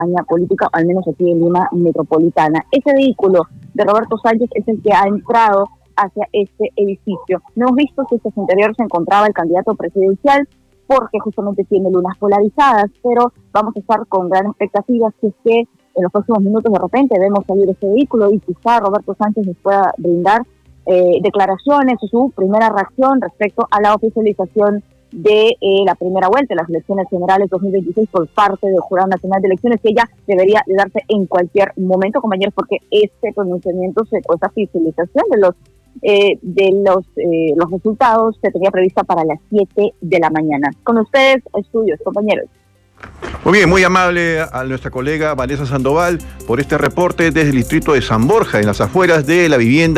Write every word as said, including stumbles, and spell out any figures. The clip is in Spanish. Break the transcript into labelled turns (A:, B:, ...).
A: campaña política, al menos aquí en Lima Metropolitana. Ese vehículo de Roberto Sánchez es el que ha entrado hacia este edificio. No hemos visto si en su interior se encontraba el candidato presidencial, porque justamente tiene lunas polarizadas, pero vamos a estar con gran expectativa si es que en los próximos minutos de repente vemos salir este vehículo y quizá Roberto Sánchez nos pueda brindar eh, declaraciones o su primera reacción respecto a la oficialización de eh, la primera vuelta de las elecciones generales dos mil veintiséis por parte del Jurado Nacional de Elecciones, que ya debería de darse en cualquier momento, compañeros, porque este pronunciamiento, se, o esta oficialización de los eh, de los eh, los resultados se tenía prevista para las siete de la mañana. Con ustedes, estudios, compañeros.
B: Muy bien, muy amable a nuestra colega Vanessa Sandoval por este reporte desde el distrito de San Borja, en las afueras de la vivienda